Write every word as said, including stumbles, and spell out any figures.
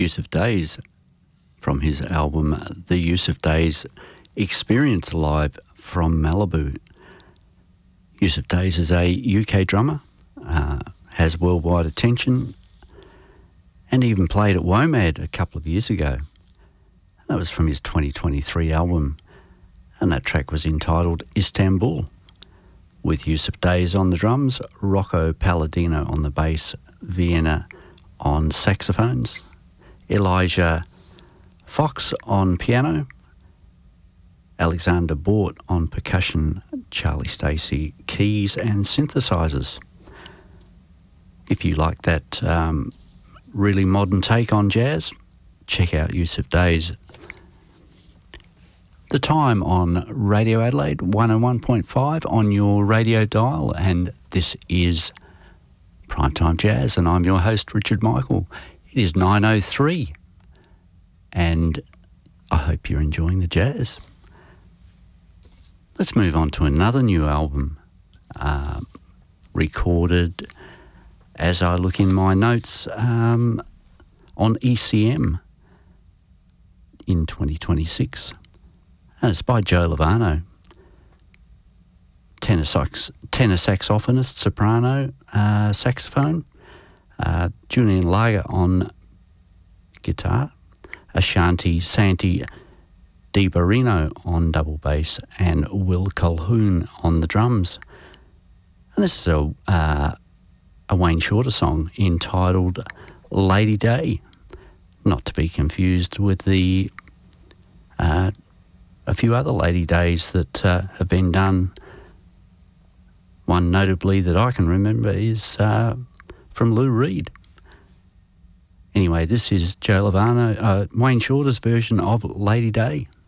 Use of Days from his album The Use of Days Experience Live from Malibu. Use of Days is a U K drummer, uh, has worldwide attention, and even played at WOMAD a couple of years ago. That was from his twenty twenty-three album, and that track was entitled Istanbul, with Use of Days on the drums, Rocco Palladino on the bass, Vienna on saxophones, Elijah Fox on piano, Alexander Bort on percussion, Charlie Stacey keys and synthesizers. If you like that um, really modern take on jazz, check out Use of Days. The time on Radio Adelaide, one oh one point five on your radio dial, and this is Primetime Jazz, and I'm your host, Richard Michael. It is nine oh three, and I hope you're enjoying the jazz. Let's move on to another new album, uh, recorded, as I look in my notes, um, on E C M in twenty twenty-six. And it's by Joe Lovano, tenor, sax, tenor saxophonist, soprano, uh, saxophone, uh, Julian Lager on guitar, Ashanti Santi DiBarino on double bass, and Will Colquhoun on the drums. And this is a, uh, a Wayne Shorter song entitled Lady Day, not to be confused with the uh, a few other Lady Days that uh, have been done. One notably that I can remember is uh, from Lou Reed. Anyway, this is Joe Lovano, uh, Wayne Shorter's version of Lady Day.